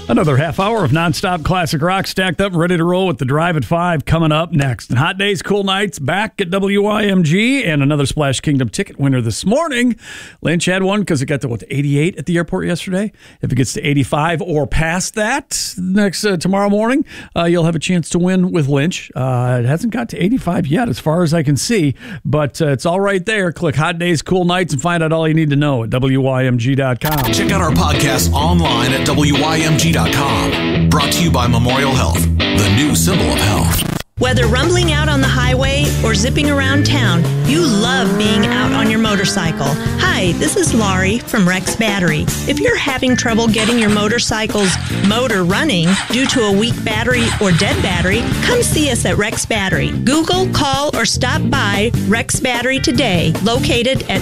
Another half hour of nonstop classic rock stacked up and ready to roll with the Drive at 5 coming up next. And hot days, cool nights back at WYMG, and another Splash Kingdom ticket winner this morning. Lynch had one because it got to 88 at the airport yesterday. If it gets to 85 or past that next tomorrow morning, you'll have a chance to win with Lynch. It hasn't got to 85 yet as far as I can see, but it's all right there. Click hot days, cool nights and find out all you need to know at WYMG.com. Check out our podcast online at WYMG.com. Brought to you by Memorial Health, the new symbol of health. Whether rumbling out on the highway or zipping around town, you love being out on your motorcycle. Hi, this is Laurie from Rex Battery. If you're having trouble getting your motorcycle's motor running due to a weak battery or dead battery, come see us at Rex Battery. Google, call, or stop by Rex Battery today, located at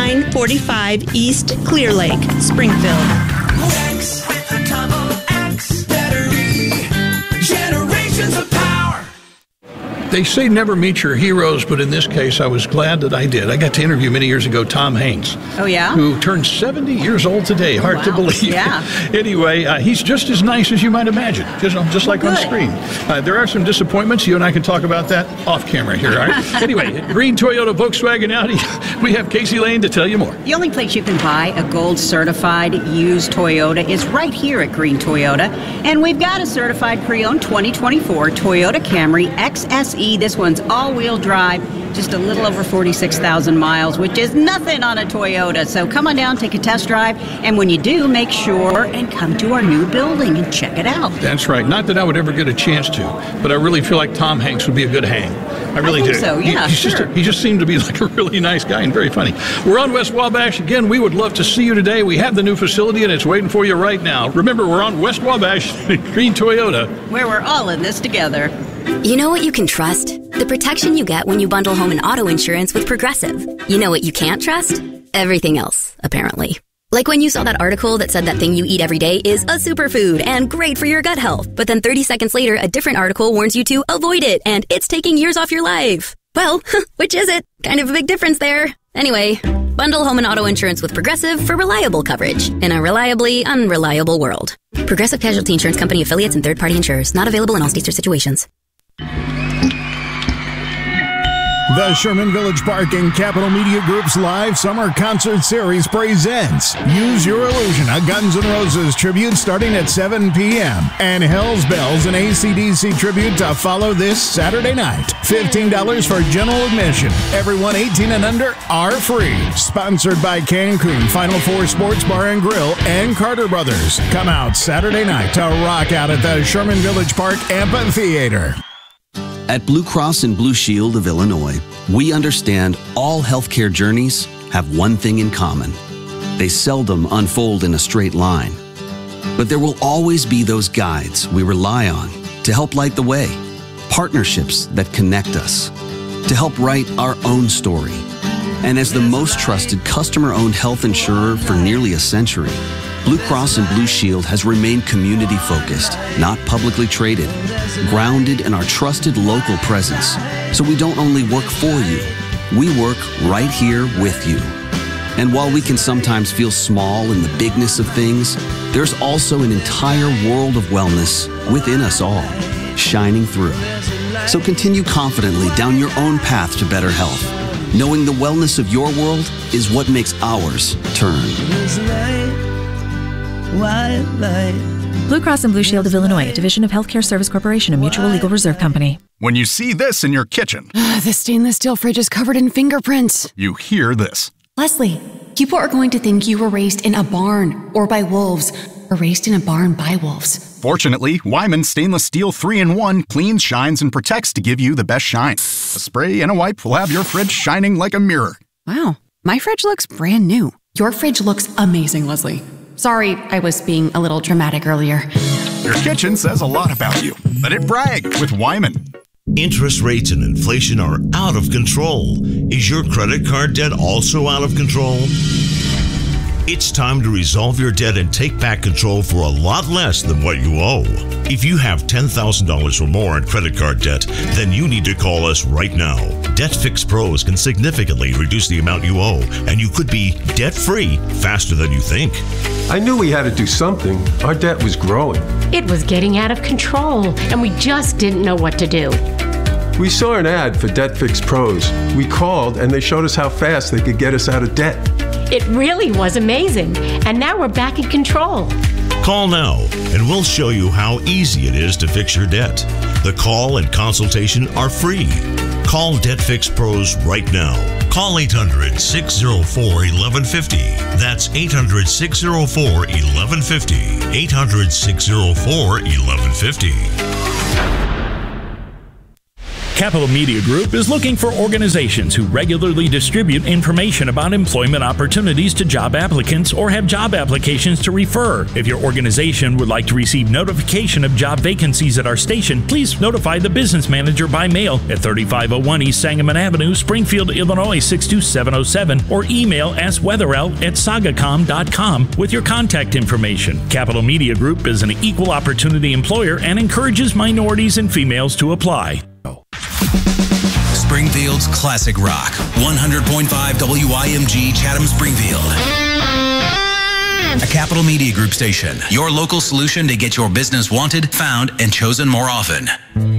2945 East Clear Lake, Springfield. Rex with a double X battery. Generations of power. They say never meet your heroes, but in this case, I was glad that I did. I got to interview many years ago Tom Hanks. Oh, yeah? Who turned 70 years old today. Hard to believe. Yeah. Anyway, he's just as nice as you might imagine, just like on screen. There are some disappointments. You and I can talk about that off camera here, all right? Anyway, Green Toyota, Volkswagen, Audi. We have Casey Lane to tell you more. The only place you can buy a gold-certified used Toyota is right here at Green Toyota. And we've got a certified pre-owned 2024 Toyota Camry XSE. This one's all-wheel drive, just a little over 46,000 miles, which is nothing on a Toyota. So come on down, take a test drive, and when you do, make sure and come to our new building and check it out. That's right. Not that I would ever get a chance to, but I really feel like Tom Hanks would be a good hang. I really do. So, yeah, He just seemed to be like a really nice guy and very funny. We're on West Wabash. Again, we would love to see you today. We have the new facility, and it's waiting for you right now. Remember, we're on West Wabash at Green Toyota, where we're all in this together. You know what you can trust? The protection you get when you bundle home and auto insurance with Progressive. You know what you can't trust? Everything else, apparently. Like when you saw that article that said that thing you eat every day is a superfood and great for your gut health. But then 30 seconds later, a different article warns you to avoid it and it's taking years off your life. Well, which is it? Kind of a big difference there. Anyway, bundle home and auto insurance with Progressive for reliable coverage in a reliably unreliable world. Progressive Casualty Insurance Company affiliates and third-party insurers. Not available in all states or situations. The Sherman Village Park and Capital Media Group's live summer concert series presents Use Your Illusion, a Guns N' Roses tribute starting at 7 p.m. and Hell's Bells, an AC/DC tribute to follow this Saturday night. $15 for general admission. Everyone 18 and under are free. Sponsored by Cancun, Final Four Sports Bar and Grill, and Carter Brothers. Come out Saturday night to rock out at the Sherman Village Park Amphitheater. At Blue Cross and Blue Shield of Illinois, we understand all healthcare journeys have one thing in common. They seldom unfold in a straight line. But there will always be those guides we rely on to help light the way, partnerships that connect us, to help write our own story. And as the most trusted customer-owned health insurer for nearly a century, Blue Cross and Blue Shield has remained community-focused, not publicly traded, grounded in our trusted local presence. So we don't only work for you, we work right here with you. And while we can sometimes feel small in the bigness of things, there's also an entire world of wellness within us all, shining through. So continue confidently down your own path to better health, knowing the wellness of your world is what makes ours turn. Blue Cross and Blue Shield of Illinois, a division of Healthcare Service Corporation, a mutual legal reserve company. When you see this in your kitchen, the stainless steel fridge is covered in fingerprints. You hear this. Leslie, people are going to think you were raised in a barn or by wolves, or raised in a barn by wolves. Fortunately, Wyman Stainless Steel 3-in-1 cleans, shines, and protects to give you the best shine. A spray and a wipe will have your fridge shining like a mirror. Wow, my fridge looks brand new. Your fridge looks amazing, Leslie. Sorry, I was being a little dramatic earlier. Your kitchen says a lot about you. Let it brag with Wyman. Interest rates and inflation are out of control. Is your credit card debt also out of control? It's time to resolve your debt and take back control for a lot less than what you owe. If you have $10,000 or more in credit card debt, then you need to call us right now. Debt Fix Pros can significantly reduce the amount you owe, and you could be debt-free faster than you think. I knew we had to do something. Our debt was growing. It was getting out of control, and we just didn't know what to do. We saw an ad for Debt Fix Pros. We called, and they showed us how fast they could get us out of debt. It really was amazing, and now we're back in control. Call now, and we'll show you how easy it is to fix your debt. The call and consultation are free. Call Debt Fix Pros right now. Call 800-604-1150. That's 800-604-1150. 800-604-1150. Capital Media Group is looking for organizations who regularly distribute information about employment opportunities to job applicants or have job applications to refer. If your organization would like to receive notification of job vacancies at our station, please notify the business manager by mail at 3501 East Sangamon Avenue, Springfield, Illinois 62707, or email askweatherell@sagacom.com with your contact information. Capital Media Group is an equal opportunity employer and encourages minorities and females to apply. Springfield's classic rock, 100.5 WIMG Chatham, Springfield. A Capital Media Group station, your local solution to get your business wanted, found, and chosen more often.